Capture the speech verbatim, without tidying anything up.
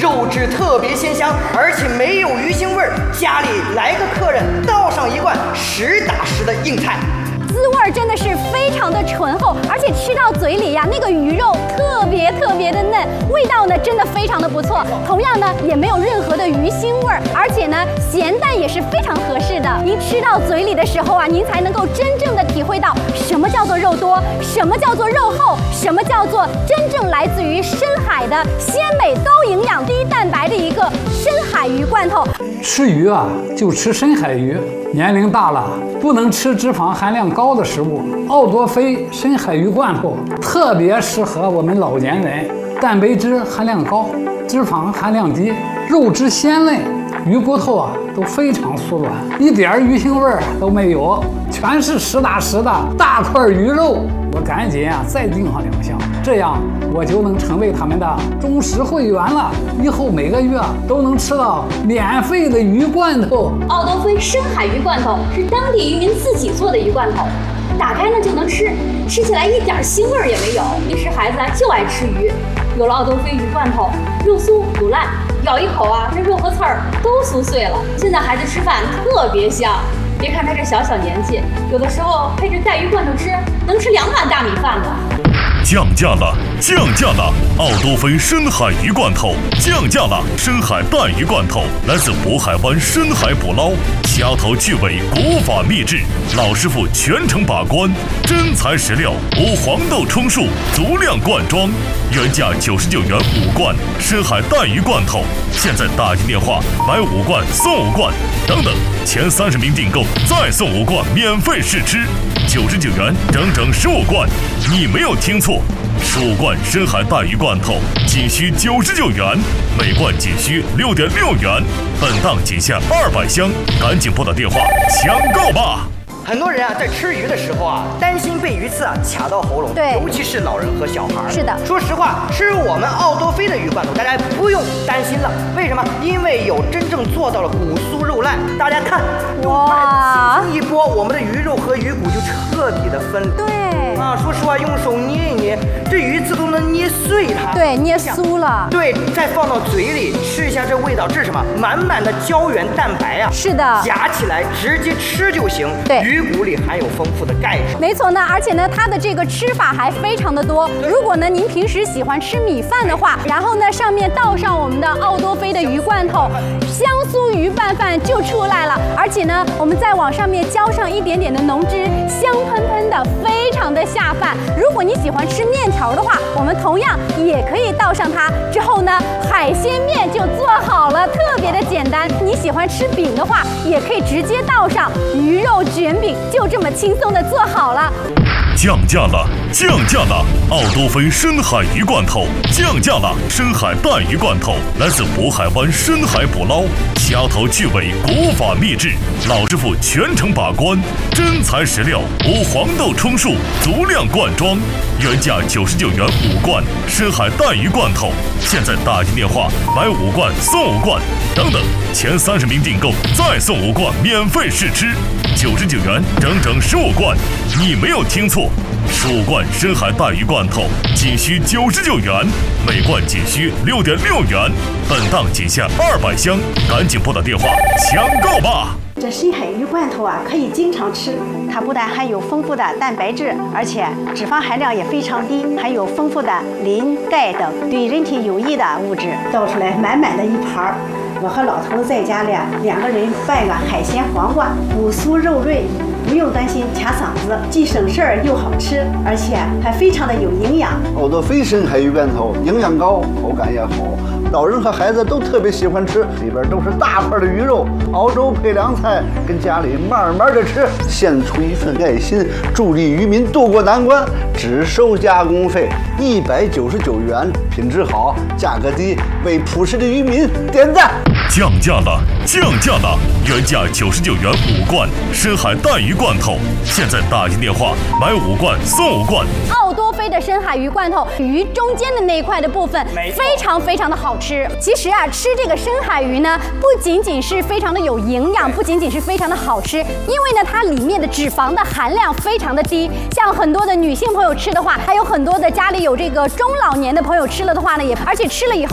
肉质特别鲜香，而且没有鱼腥味儿。家里来个客人，倒上一罐实打实的硬菜。 滋味真的是非常的醇厚，而且吃到嘴里呀，那个鱼肉特别特别的嫩，味道呢真的非常的不错。同样呢，也没有任何的鱼腥味儿，而且呢，咸淡也是非常合适的。您吃到嘴里的时候啊，您才能够真正的体会到什么叫做肉多，什么叫做肉厚，什么叫做真正来自于深海的鲜美、高营养、低蛋白的一个深海鱼罐头。 吃鱼啊，就吃深海鱼。年龄大了，不能吃脂肪含量高的食物。奥多菲深海鱼罐头特别适合我们老年人，蛋白质含量高，脂肪含量低，肉质鲜嫩，鱼骨头啊都非常酥软，一点鱼腥味儿都没有，全是实打实的大块鱼肉。我赶紧啊再订上两箱，这样我就能成为他们的忠实会员了。以后每个月都能吃到免费的鱼罐头。 奥多菲深海鱼罐头是当地渔民自己做的鱼罐头，打开呢就能吃，吃起来一点腥味儿也没有。平时孩子啊就爱吃鱼，有了奥多菲鱼罐头，肉酥不烂，咬一口啊，这肉和刺儿都酥碎了。现在孩子吃饭特别香。别看他这小小年纪，有的时候配着带鱼罐头吃，能吃两碗大米饭呢。 降价了，降价了！奥多菲深海鱼罐头降价了，深海带鱼罐头来自渤海湾深海捕捞，掐头去尾，古法秘制，老师傅全程把关，真材实料，无黄豆充数，足量灌装，原价九十九元五罐深海带鱼罐头，现在打进电话买五罐送五罐，等等，前三十名订购再送五罐免费试吃，九十九元整整十五罐，你没有听错。十五罐深海带鱼罐头仅需九十九元，每罐仅需六点六元，本档仅限二百箱，赶紧拨打电话抢购吧！ 很多人啊，在吃鱼的时候啊，担心被鱼刺啊卡到喉咙， 对， 尤其是老人和小孩。 是的， 说实话，吃我们奥多菲的鱼罐头，大家不用担心了。为什么？因为有真正做到了骨酥肉烂。大家看，用筷子轻轻一拨，我们的鱼肉和鱼骨就彻底的分离。 对啊，说实话，用手捏一捏，这鱼刺都能捏碎它。 对，捏酥了。 对，再放到嘴里吃一下，这味道，这是什么？满满的胶原蛋白啊！ 是的， 夹起来直接吃就行。 对。 鱼骨里含有丰富的钙质， 没错呢，而且呢，它的这个吃法还非常的多。如果呢您平时喜欢吃米饭的话，然后呢上面倒上我们的奥多菲的鱼罐头，香酥鱼拌饭就出来了。而且呢，我们再往上面浇上一点点的浓汁，香喷喷的，非常的下饭。如果你喜欢吃面条的话，我们同样也可以倒上它。之后呢，海鲜面就做好了，特别的简单。你喜欢吃饼的话，也可以直接倒上鱼肉卷饼，就这么轻松的做好了。 降价了，降价了！奥多菲深海鱼罐头降价了，深海带鱼罐头来自渤海湾深海捕捞，掐头去尾，古法秘制，老师傅全程把关，真材实料，无黄豆充数，足量灌装，原价九十九元五罐深海带鱼罐头，现在打进电话买五罐送五罐，等等，前三十名订购再送五罐免费试吃，九十九元整整十五罐，你没有听错。十五罐深海带鱼罐头仅需九十九元，每罐仅需六点六元，本档仅限二百箱，赶紧拨打电话抢购吧！ 这深海鱼罐头啊，可以经常吃。它不但含有丰富的蛋白质，而且脂肪含量也非常低，含有丰富的磷、钙等对人体有益的物质。倒出来满满的一盘儿，我和老头子在家里两个人拌个海鲜黄瓜，骨酥肉润。不用担心卡嗓子，既省事儿又好吃，而且还非常的有营养。 奥多菲深海鱼罐头营养高，口感也好，老人和孩子都特别喜欢吃。里边都是大块的鱼肉，熬粥配凉菜，跟家里慢慢的吃，献出一份爱心，助力渔民渡过难关。只收加工费一百九十九元，品质好，价格低，为朴实的渔民点赞。 降价了，降价了！原价九十九元五罐深海带鱼罐头，现在打进电话买五罐送五罐。 奥多菲的深海鱼罐头，鱼中间的那一块的部分非常非常的好吃。其实啊，吃这个深海鱼呢，不仅仅是非常的有营养，不仅仅是非常的好吃，因为呢，它里面的脂肪的含量非常的低。像很多的女性朋友吃的话，还有很多的家里有这个中老年的朋友吃了的话呢，也而且吃了以后。